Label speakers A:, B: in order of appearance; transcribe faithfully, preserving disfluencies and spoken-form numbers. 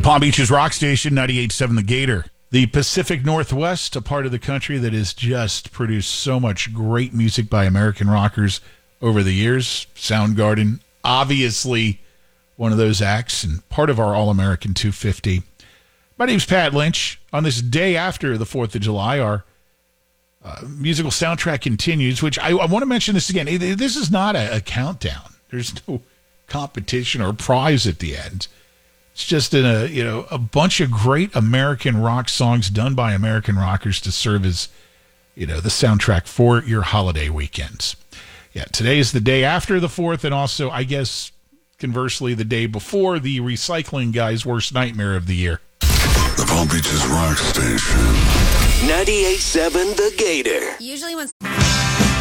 A: Palm Beach's rock station, ninety-eight point seven The Gator. The Pacific Northwest, a part of the country that has just produced so much great music by American rockers over the years. Soundgarden, obviously one of those acts and part of our All-American two fifty. My name's Pat Lynch. On this day after the fourth of July, our uh, musical soundtrack continues, which I, I want to mention this again. This is not a, a countdown. There's no competition or prize at the end. It's just in a, you know, a bunch of great American rock songs done by American rockers to serve as, you know, the soundtrack for your holiday weekends. Yeah, today is the day after the fourth, and also, I guess, conversely, the day before the recycling guy's worst nightmare of the year.
B: The Palm Beaches Rock Station.
C: ninety-eight point seven The Gator.
D: Usually when